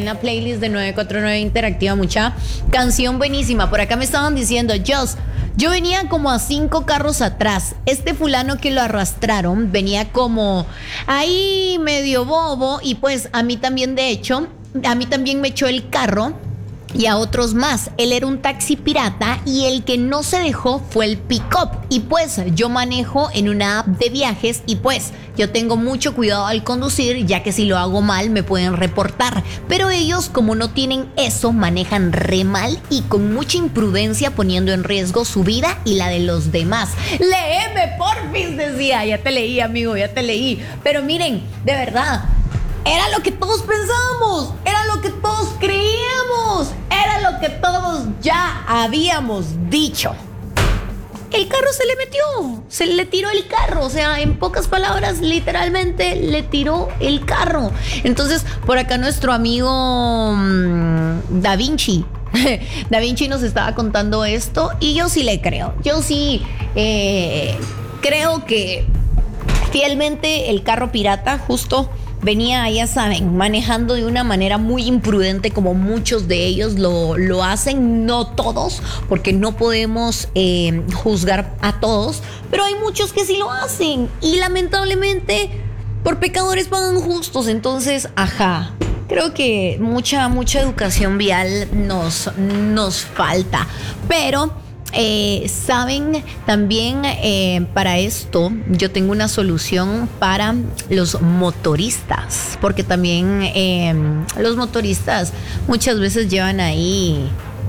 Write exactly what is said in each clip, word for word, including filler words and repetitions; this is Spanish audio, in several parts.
en la playlist de nueve cuatro nueve Interactiva. Mucha canción buenísima. Por acá me estaban diciendo, Jos, yo venía como a cinco carros atrás. Este fulano que lo arrastraron venía como ahí medio bobo. Y pues a mí también, de hecho, a mí también me echó el carro. Y a otros más. Él era un taxi pirata y el que no se dejó fue el pick-up. Y pues yo manejo en una app de viajes y pues yo tengo mucho cuidado al conducir, ya que si lo hago mal me pueden reportar. Pero ellos, como no tienen eso, manejan re mal y con mucha imprudencia, poniendo en riesgo su vida y la de los demás. Léeme, porfis, decía. Ya te leí, amigo, ya te leí. Pero miren, de verdad, era lo que todos pensábamos, era lo que todos creíamos, era lo que todos ya habíamos dicho. El carro se le metió, se le tiró el carro, o sea, en pocas palabras, literalmente le tiró el carro. Entonces, por acá nuestro amigo mmm, Da Vinci, Da Vinci nos estaba contando esto y yo sí le creo, yo sí eh, creo que fielmente el carro pirata justo venía, ya saben, manejando de una manera muy imprudente, como muchos de ellos lo, lo hacen, no todos, porque no podemos eh, juzgar a todos, pero hay muchos que sí lo hacen y lamentablemente por pecadores pagan justos. Entonces, ajá, creo que mucha, mucha educación vial nos, nos falta, pero Eh, saben, también eh, para esto yo tengo una solución para los motoristas, porque también eh, los motoristas muchas veces llevan ahí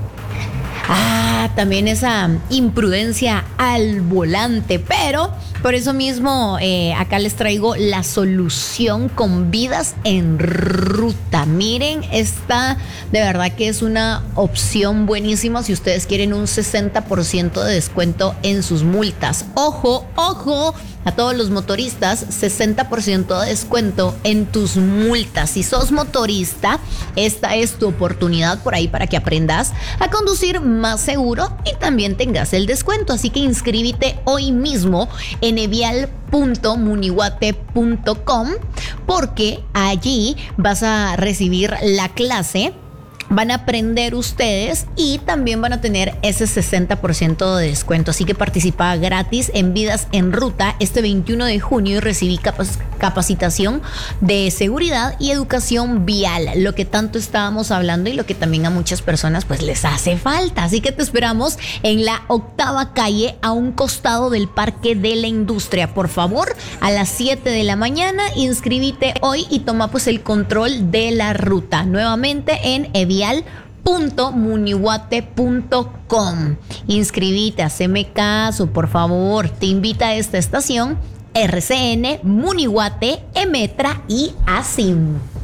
Ah, también esa imprudencia al volante, pero por eso mismo eh, acá les traigo la solución con Vidas en Ruta. Miren, esta de verdad que es una opción buenísima si ustedes quieren un sesenta por ciento de descuento en sus multas. Ojo, ojo, a todos los motoristas, sesenta por ciento de descuento en tus multas. Si sos motorista, esta es tu oportunidad por ahí para que aprendas a conducir más seguro y también tengas el descuento. Así que inscríbete hoy mismo en evial punto munihuate punto com porque allí vas a recibir la clase. Van a aprender ustedes y también van a tener ese sesenta por ciento de descuento. Así que participa gratis en Vidas en Ruta este veintiuno de junio y recibí capac- capacitación de seguridad y educación vial, lo que tanto estábamos hablando y lo que también a muchas personas pues les hace falta. Así que te esperamos en la octava calle a un costado del Parque de la Industria. Por favor, a las siete de la mañana, inscríbete hoy y toma pues el control de la ruta. Nuevamente en evial punto munihuate punto com. Inscribite, haceme caso, por favor. Te invita a esta estación R C N, Munihuate, Emetra y ASIM.